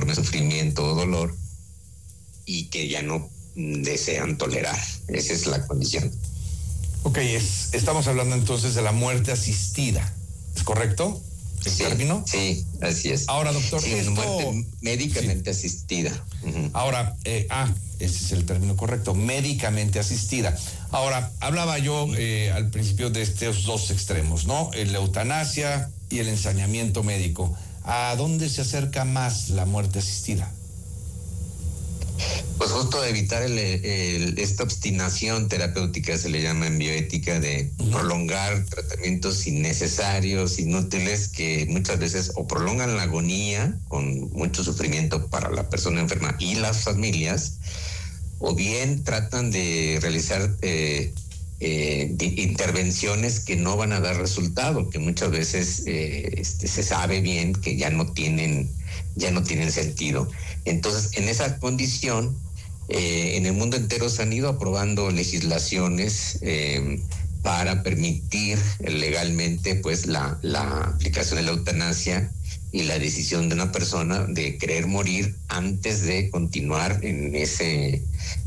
enorme sufrimiento o dolor y que ya no desean tolerar. Esa es la condición. Ok, estamos hablando entonces de la muerte asistida, ¿es correcto? ¿El término? Sí, así es. Ahora, doctor, sí, esto... muerte médicamente asistida. Uh-huh. Ahora, ese es el término correcto, médicamente asistida. Ahora, hablaba yo al principio de estos dos extremos, ¿no? La eutanasia y el ensañamiento médico. ¿A dónde se acerca más la muerte asistida? Pues justo evitar esta obstinación terapéutica, se le llama en bioética, de prolongar tratamientos innecesarios, inútiles, que muchas veces o prolongan la agonía con mucho sufrimiento para la persona enferma y las familias, o bien tratan de realizar intervenciones que no van a dar resultado, que muchas veces se sabe bien que ya no tienen sentido. Entonces, en esa condición, en el mundo entero se han ido aprobando legislaciones para permitir legalmente pues la aplicación de la eutanasia y la decisión de una persona de querer morir antes de continuar en ese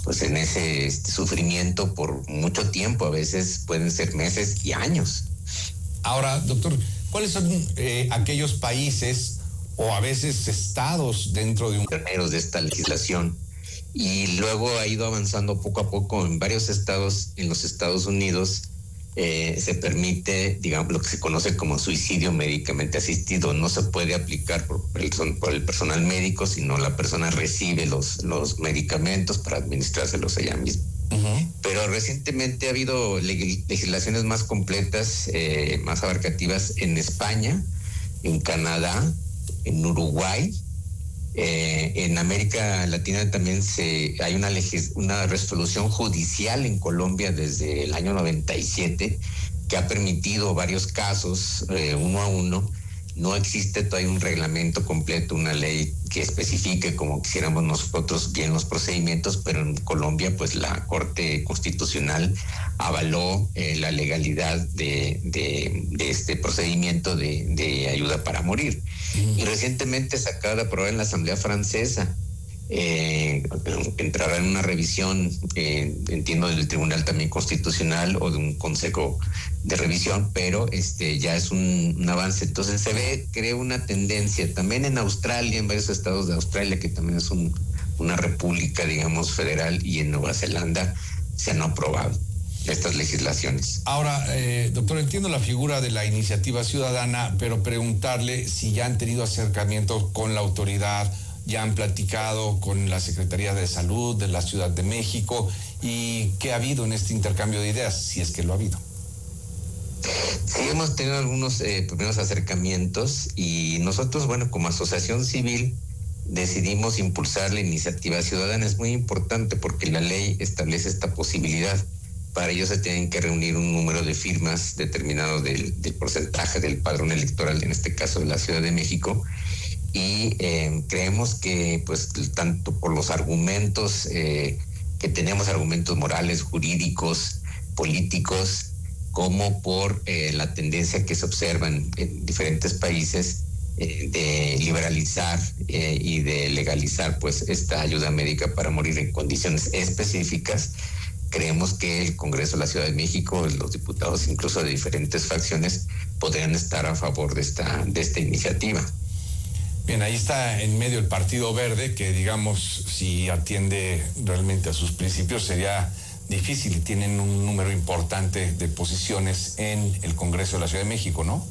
sufrimiento por mucho tiempo. A veces pueden ser meses y años. Ahora, doctor, ¿cuáles son aquellos países o a veces estados dentro de un... de esta legislación? Y luego ha ido avanzando poco a poco en varios estados. En los Estados Unidos se permite, digamos, lo que se conoce como suicidio médicamente asistido. No se puede aplicar por el personal médico, sino la persona recibe los medicamentos para administrárselos ella misma. Uh-huh. Pero recientemente ha habido legislaciones más completas, más abarcativas en España, en Canadá, en Uruguay. En América Latina también hay una resolución judicial en Colombia desde el año 97 que ha permitido varios casos uno a uno. No existe todavía un reglamento completo, una ley que especifique como quisiéramos nosotros bien los procedimientos, pero en Colombia pues la Corte Constitucional avaló la legalidad de este procedimiento de ayuda para morir. Y recientemente se acaba de aprobar en la Asamblea Francesa, entrará en una revisión, entiendo, del Tribunal también Constitucional o de un consejo de revisión, pero ya es un avance. Entonces se ve, creo, una tendencia también en Australia, en varios estados de Australia, que también es una república, digamos, federal, y en Nueva Zelanda se han aprobado estas legislaciones. Ahora, doctor, entiendo la figura de la iniciativa ciudadana, pero preguntarle si ya han tenido acercamiento con la autoridad, ya han platicado con la Secretaría de Salud de la Ciudad de México, y qué ha habido en este intercambio de ideas, si es que lo ha habido. Sí, hemos tenido algunos primeros acercamientos, y nosotros, bueno, como asociación civil decidimos impulsar la iniciativa ciudadana. Es muy importante porque la ley establece esta posibilidad. Para ello se tienen que reunir un número de firmas determinado del porcentaje del padrón electoral, en este caso de la Ciudad de México, y creemos que pues tanto por los argumentos que tenemos, argumentos morales, jurídicos, políticos, como por la tendencia que se observa en diferentes países de liberalizar y de legalizar pues esta ayuda médica para morir en condiciones específicas, creemos que el Congreso de la Ciudad de México, los diputados incluso de diferentes facciones, podrían estar a favor de esta iniciativa. Bien, ahí está en medio el Partido Verde, que digamos, si atiende realmente a sus principios, sería difícil. Tienen un número importante de posiciones en el Congreso de la Ciudad de México, ¿no?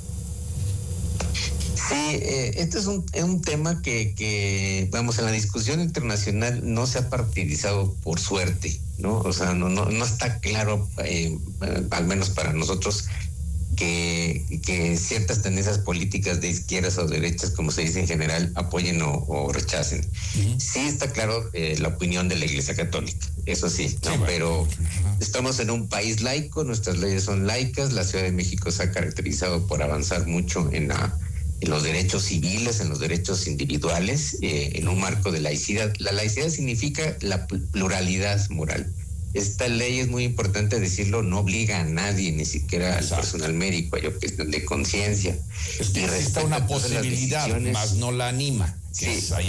Sí, este es un tema que, vamos, en la discusión internacional no se ha partidizado, por suerte, ¿no? O sea, no está claro, al menos para nosotros, que ciertas tendencias políticas de izquierdas o derechas, como se dice en general, apoyen o rechacen. Uh-huh. Sí está claro la opinión de la Iglesia Católica, eso sí, ¿no? Sí, pero estamos en un país laico, nuestras leyes son laicas, la Ciudad de México se ha caracterizado por avanzar mucho en los derechos civiles, en los derechos individuales, en un marco de laicidad. La laicidad significa la pluralidad moral. Esta ley, es muy importante decirlo, no obliga a nadie, ni siquiera al personal médico, hay cuestión de conciencia. Es que existe una posibilidad, más no la anima. Sí.